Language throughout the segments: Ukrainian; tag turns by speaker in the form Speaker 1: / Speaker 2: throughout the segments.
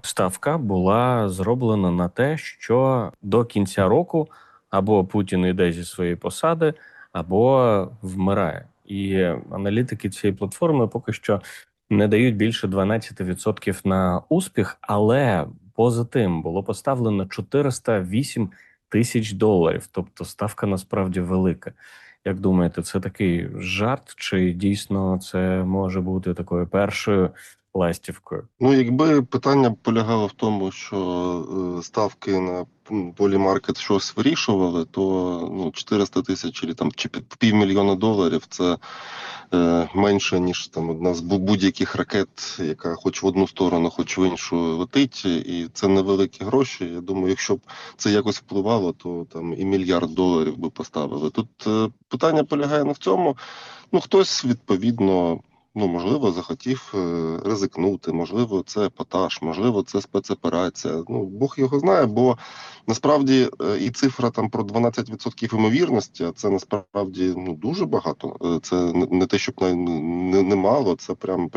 Speaker 1: ставка була зроблена на те, що до кінця року або Путін йде зі своєї посади, або вмирає. І аналітики цієї платформи поки що не дають більше 12% на успіх, але поза тим було поставлено 408 тисяч доларів. Тобто ставка насправді велика. Як думаєте, це такий жарт, чи дійсно це може бути такою першою ластівкою?
Speaker 2: Ну, якби питання полягало в тому, що ставки на полімаркет щось вирішували, то 400 тисяч чи півмільйона доларів це менше, ніж там одна з будь-яких ракет, яка хоч в одну сторону, хоч в іншу летить, і це невеликі гроші. Я думаю, якщо б це якось впливало, то там і мільярд доларів би поставили. Тут питання полягає не в цьому. Хтось відповідно. Можливо, захотів ризикнути, можливо, це епатаж, можливо, це спецоперація. Бог його знає, бо насправді і цифра там про 12% ймовірності, а це насправді дуже багато. Це не те, щоб не мало, це прям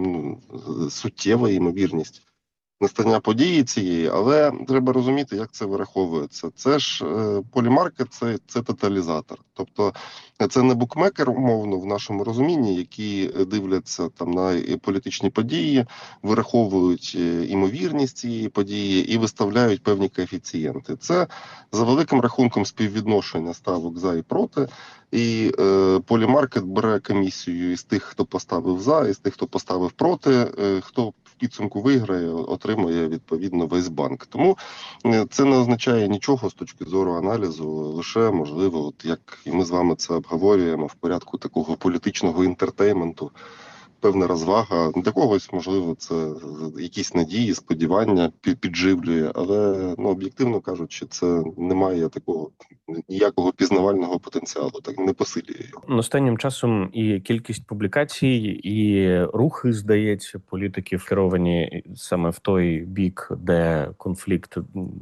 Speaker 2: суттєва ймовірність настання події цієї, але треба розуміти, як це вираховується. Це ж полімаркет, це тоталізатор. Тобто це не букмекер, умовно, в нашому розумінні, які дивляться там на політичні події, вираховують імовірність цієї події і виставляють певні коефіцієнти. Це за великим рахунком співвідношення ставок за і проти. І полімаркет бере комісію із тих, хто поставив за, із тих, хто поставив проти, хто в підсумку виграє, отримує відповідно весь банк. Тому це не означає нічого з точки зору аналізу, лише можливо, от як і ми з вами це обговорюємо в порядку такого політичного інтертейменту. Певна розвага. Для когось, можливо, це якісь надії, сподівання підживлює, але об'єктивно кажучи, це не має такого ніякого пізнавального потенціалу, так не посилює його.
Speaker 1: Останнім часом і кількість публікацій, і рухи, здається, політиків керовані саме в той бік, де конфлікт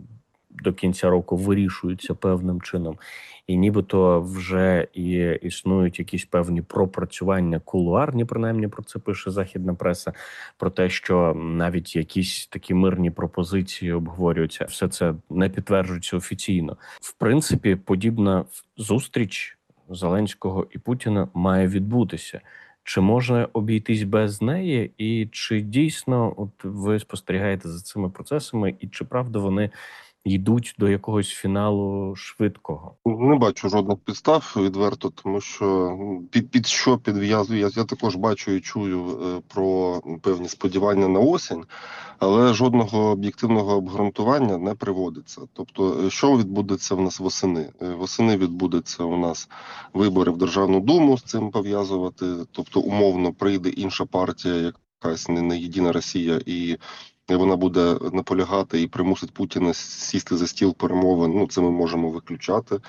Speaker 1: до кінця року вирішується певним чином. І нібито вже і існують якісь певні пропрацювання кулуарні, принаймні про це пише західна преса, про те, що навіть якісь такі мирні пропозиції обговорюються. Все це не підтверджується офіційно. В принципі, подібна зустріч Зеленського і Путіна має відбутися. Чи можна обійтись без неї, і чи дійсно от ви спостерігаєте за цими процесами, і чи правда вони йдуть до якогось фіналу швидкого?
Speaker 2: Не бачу жодних підстав відверто, тому що під що підв'язую. Я також бачу і чую про певні сподівання на осінь, але жодного об'єктивного обґрунтування не приводиться. Тобто, що відбудеться в нас восени? Восени відбудеться у нас вибори в Державну Думу, з цим пов'язувати. Тобто, умовно прийде інша партія, якась не Єдина Росія, і вона буде наполягати і примусить Путіна сісти за стіл перемовин. Це ми можемо виключати.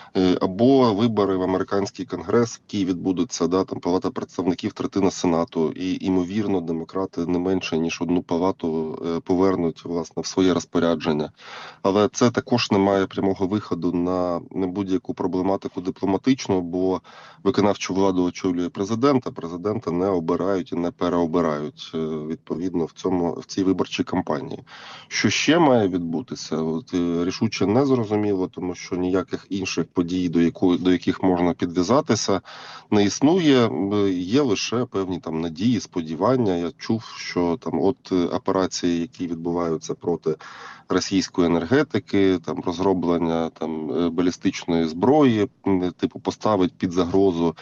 Speaker 2: Або вибори в американський конгрес, які відбудуться, там палата представників, третина сенату, і ймовірно, демократи не менше ніж одну палату повернуть власне в своє розпорядження. Але це також не має прямого виходу на будь-яку проблематику дипломатичну, бо виконавчу владу очолює президент, а президента не обирають і не переобирають відповідно в цій виборчій кампанії. Що ще має відбутися? Рішуче не зрозуміло, тому що ніяких інших подій, до яких можна підв'язатися, не існує. Є лише певні там надії, сподівання. Я чув, що там операції, які відбуваються проти російської енергетики, там розроблення балістичної зброї, поставить під загрозу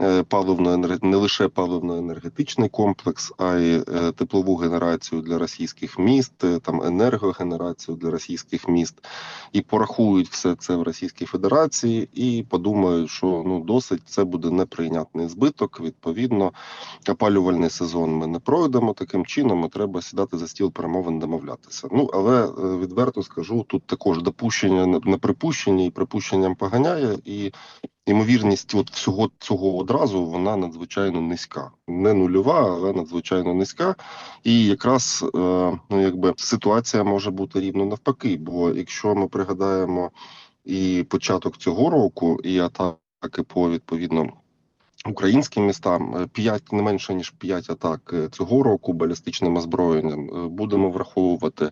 Speaker 2: не лише паливно-енергетичний комплекс, а й теплову генерацію для російських міст, енергогенерацію для російських міст, і порахують все це в Російській Федерації і подумають, що досить це буде неприйнятний збиток. Відповідно, опалювальний сезон ми не пройдемо таким чином, і треба сідати за стіл перемовин, домовлятися. Але відверто скажу, тут також допущення на припущення і припущенням поганяє, і ймовірність всього цього одразу, вона надзвичайно низька. Не нульова, але надзвичайно низька. І якраз ситуація може бути рівно навпаки, бо якщо ми пригадаємо і початок цього року, і атаки по відповідно українським містам, не менше ніж 5 атак цього року балістичним озброєнням, будемо враховувати